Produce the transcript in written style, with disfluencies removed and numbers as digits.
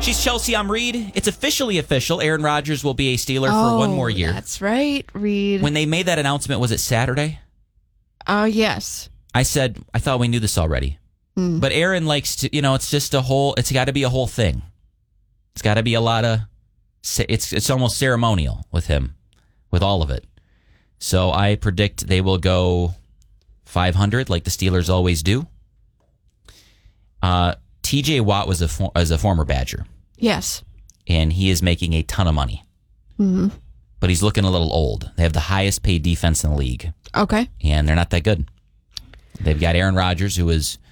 She's Chelsea. I'm Reed. It's officially official. Aaron Rodgers will be a Steeler for one more year. That's right, Reed. When they made that announcement, was it Saturday? Yes. I thought we knew this already. But Aaron likes to, it's just it's got to be a whole thing. It's got to be a lot of, it's almost ceremonial with him, with all of it. So I predict they will go 500 like the Steelers always do. TJ Watt was a former Badger. Yes. And he is making a ton of money. Mm-hmm. But he's looking a little old. They have the highest paid defense in the league. Okay. And they're not that good. They've got Aaron Rodgers, who is